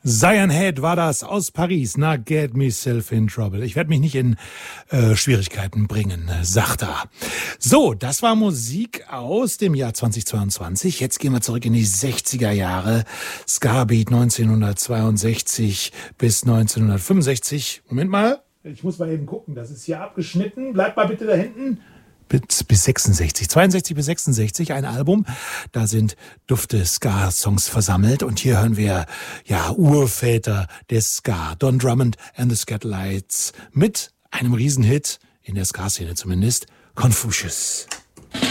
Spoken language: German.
Zion Head war das aus Paris. Na, get myself in trouble. Ich werde mich nicht in Schwierigkeiten bringen, sagt er. So, das war Musik aus dem Jahr 2022. Jetzt gehen wir zurück in die 60er Jahre. Ska-Beat 1962 bis 1965. Moment mal, ich muss mal eben gucken. Das ist hier abgeschnitten. Bleibt mal bitte da hinten. Bis 66, 62 bis 66, ein Album. Da sind dufte Ska-Songs versammelt. Und hier hören wir, ja, Urväter des Ska. Don Drummond and the Skatalites mit einem Riesenhit, in der Ska-Szene zumindest, Confucius.